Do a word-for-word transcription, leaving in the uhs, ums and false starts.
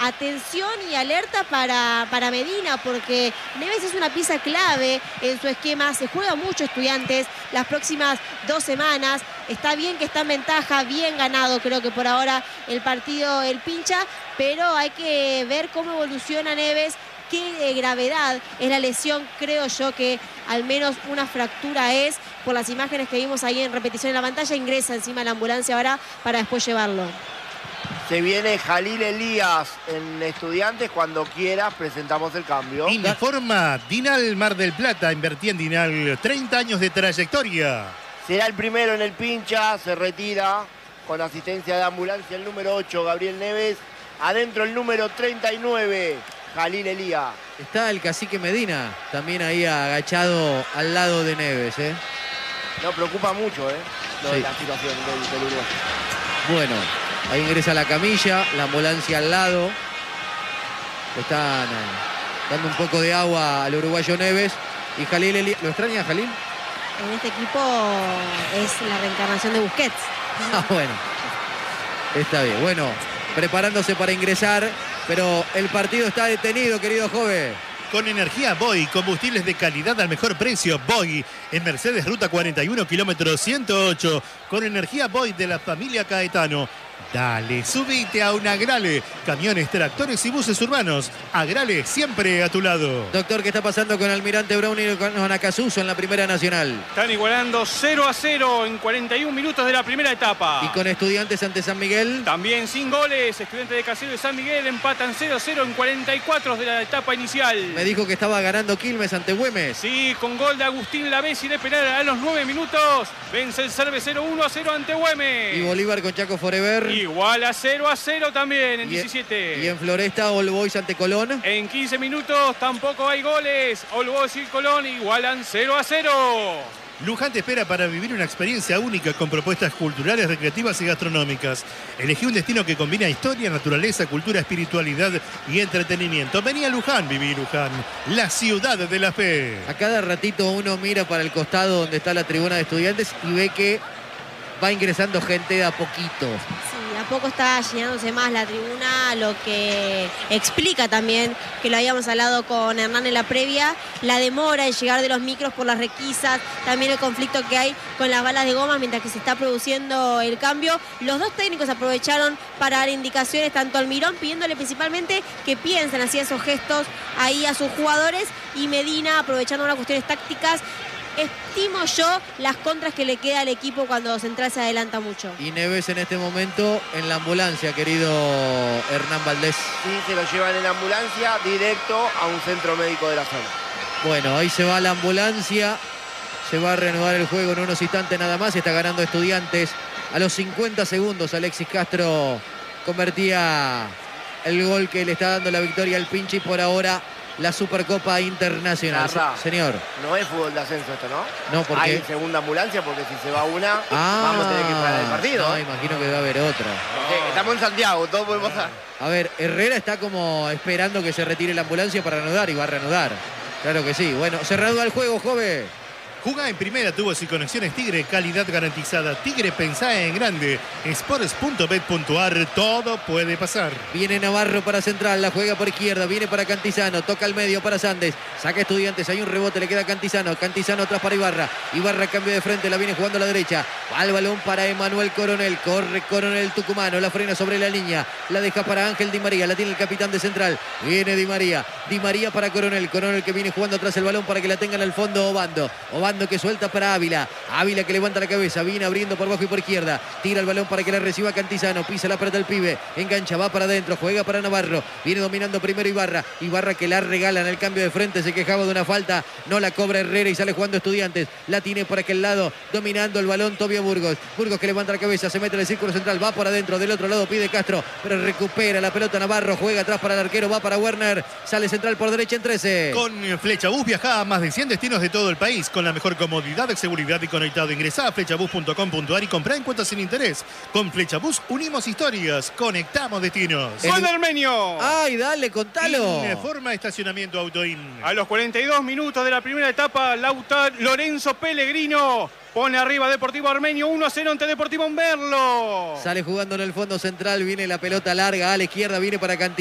atención y alerta para, para Medina, porque Neves es una pieza clave en su esquema, se juega mucho Estudiantes las próximas dos semanas, está bien que está en ventaja, bien ganado creo que por ahora el partido el pincha, pero hay que ver cómo evoluciona Neves, qué eh, gravedad es la lesión, creo yo que al menos una fractura es, por las imágenes que vimos ahí en repetición en la pantalla, ingresa encima de la ambulancia ahora para después llevarlo. Se viene Jalil Elías en Estudiantes. Cuando quieras presentamos el cambio. Informa Dinal Mar del Plata. Invertí en Dinal. treinta años de trayectoria. Será el primero en el pincha. Se retira con asistencia de ambulancia el número ocho, Gabriel Neves. Adentro el número treinta y nueve, Jalil Elías. Está el cacique Medina también ahí agachado al lado de Neves, ¿eh? No, preocupa mucho, ¿eh? Lo Sí. de la situación del, del Uruguay. Bueno, ahí ingresa la camilla, la ambulancia al lado. Están eh, dando un poco de agua al uruguayo Neves. Y Jalil Elías. ¿Lo extraña Jalil? En este equipo es la reencarnación de Busquets. Ah, bueno. Está bien. Bueno, preparándose para ingresar, pero el partido está detenido, querido joven. Con energía Boy, combustibles de calidad al mejor precio. Boy, en Mercedes Ruta cuarenta y uno, kilómetro ciento ocho. Con energía Boy de la familia Caetano. Dale, subite a un Agrale. Camiones, tractores y buses urbanos. Agrale, siempre a tu lado. Doctor, ¿qué está pasando con Almirante Brown y con Acasuso en la Primera Nacional? Están igualando cero a cero en cuarenta y un minutos de la primera etapa. ¿Y con Estudiantes ante San Miguel? También sin goles. Estudiantes de Caseros de San Miguel empatan cero a cero en cuarenta y cuatro de la etapa inicial. Me dijo que estaba ganando Quilmes ante Güemes. Sí, con gol de Agustín Lavesi de penal a los nueve minutos. Vence el Cerve cero uno a cero ante Güemes. Y Bolívar con Chaco Forever. Igual a cero a cero también en y, diecisiete. Y en Floresta, All Boys ante Colón. En quince minutos tampoco hay goles. All Boys y Colón igualan cero a cero. Luján te espera para vivir una experiencia única con propuestas culturales, recreativas y gastronómicas. Elegí un destino que combina historia, naturaleza, cultura, espiritualidad y entretenimiento. Vení a Luján, viví Luján, la ciudad de la fe. A cada ratito uno mira para el costado donde está la tribuna de Estudiantes y ve que va ingresando gente de a poquito. Sí, a poco está llenándose más la tribuna, lo que explica también, que lo habíamos hablado con Hernán en la previa, la demora en llegar de los micros por las requisas, también el conflicto que hay con las balas de goma mientras que se está produciendo el cambio. Los dos técnicos aprovecharon para dar indicaciones, tanto Almirón pidiéndole principalmente que piensen así esos gestos ahí a sus jugadores, y Medina aprovechando unas cuestiones tácticas. Estimo yo las contras que le queda al equipo cuando Central se adelanta mucho. Y Neves en este momento en la ambulancia, querido Hernán Valdés. Sí, se lo llevan en ambulancia directo a un centro médico de la zona. Bueno, ahí se va la ambulancia. Se va a reanudar el juego en unos instantes nada más. Está ganando Estudiantes. A los cincuenta segundos Alexis Castro convertía el gol que le está dando la victoria al Pinchi. Por ahora la Supercopa Internacional. Garra, señor. No es fútbol de ascenso esto, ¿no? No, ¿por Hay qué? segunda ambulancia porque si se va una, Ah, vamos a tener que parar el partido. No, imagino que va a haber otra. Porque estamos en Santiago, todo puede pasar. A ver, Herrera está como esperando que se retire la ambulancia para reanudar y va a reanudar. Claro que sí. Bueno, se reanuda el juego, joven. Jugá en primera, tubos y conexiones Tigre, calidad garantizada. Tigre, pensá en grande. Sports punto bet punto a r, todo puede pasar. Viene Navarro para Central, la juega por izquierda, viene para Cantizano, toca al medio para Sandes, saca Estudiantes, hay un rebote, le queda a Cantizano, Cantizano atrás para Ibarra, Ibarra cambio de frente, la viene jugando a la derecha, va el balón para Emanuel Coronel, corre Coronel tucumano, la frena sobre la línea, la deja para Ángel Di María, la tiene el capitán de Central, viene Di María, Di María para Coronel, Coronel que viene jugando atrás el balón para que la tengan al fondo Obando, Obando que suelta para Ávila, Ávila que levanta la cabeza, viene abriendo por bajo y por izquierda, tira el balón para que la reciba Cantizano, pisa la pelota del pibe, engancha, va para adentro, juega para Navarro, viene dominando primero Ibarra, Ibarra que la regala en el cambio de frente, se quejaba de una falta, no la cobra Herrera y sale jugando Estudiantes, la tiene por aquel lado, dominando el balón Tobio Burgos, Burgos que levanta la cabeza, se mete en el círculo central, va por adentro, del otro lado pide Castro, pero recupera la pelota Navarro, juega atrás para el arquero, va para Werner, sale Central por derecha en trece. Con Flechabús viajá a más de cien destinos de todo el país con la mejor comodidad, seguridad y conectado. Ingresá a flechabús punto com punto a r y comprá en cuotas sin interés. Con Flechabús unimos historias, conectamos destinos. ¡Gol de Armenio! ¡Ay, dale, contalo! Informa estacionamiento Autoin. A los cuarenta y dos minutos de la primera etapa, Lautaro Lorenzo Pellegrino pone arriba Deportivo Armenio, uno a cero ante Deportivo Merlo. Sale jugando en el fondo central, viene la pelota larga a la izquierda, viene para Cantizano.